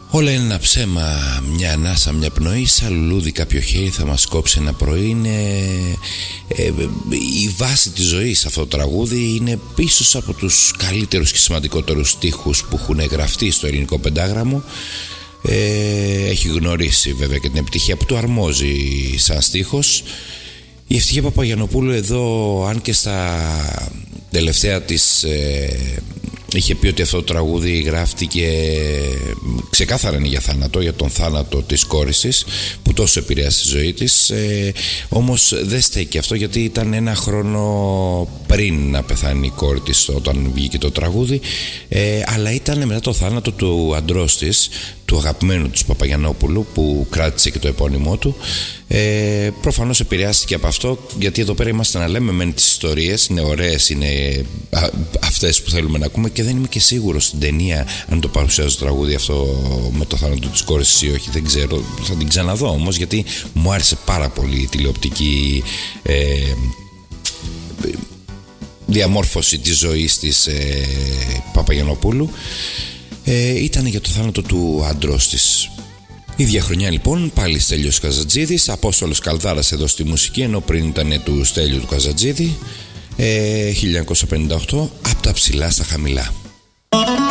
Όλα είναι ένα ψέμα, μια ανάσα, μια πνοή. Σαν λουλούδι κάποιο χέρι θα μας κόψει ένα πρωί. Είναι η βάση της ζωής αυτό το τραγούδι. Είναι πίσω από τους καλύτερους και σημαντικότερους στίχους που έχουν γραφτεί στο ελληνικό πεντάγραμμο. Έχει γνωρίσει βέβαια και την επιτυχία που του αρμόζει σαν στίχος. Η Ευτυχία Παπαγιαννοπούλου εδώ, αν και στα τελευταία της είχε πει ότι αυτό το τραγούδι γράφτηκε ξεκάθαρα είναι για θάνατο, για τον θάνατο της κόρης της που τόσο επηρέασε τη ζωή της, όμως δεν στέκει αυτό, γιατί ήταν ένα χρόνο πριν να πεθάνει η κόρη της όταν βγήκε το τραγούδι, αλλά ήταν μετά το θάνατο του αντρός της, του αγαπημένου του Παπαγιαννόπουλου, που κράτησε και το επώνυμό του. Προφανώς επηρεάστηκε από αυτό, γιατί εδώ πέρα είμαστε να λέμε μεν τις ιστορίες, είναι ωραίες, είναι αυτές που θέλουμε να ακούμε, και δεν είμαι και σίγουρος στην ταινία αν το παρουσιάζει το τραγούδι αυτό με το θάνατο της κόρης ή όχι, δεν ξέρω, θα την ξαναδώ όμως, γιατί μου άρεσε πάρα πολύ η τηλεοπτική διαμόρφωση της ζωής της Παπαγιαννοπούλου. Ήταν για το θάνατο του άντρος της. Ίδια χρονιά λοιπόν, πάλι Στέλιος Καζατζίδης, Απόστολος Καλδάρας εδώ στη μουσική, ενώ πριν ήταν του Στέλιου του Καζατζίδη. 1958, απ' τα ψηλά στα χαμηλά.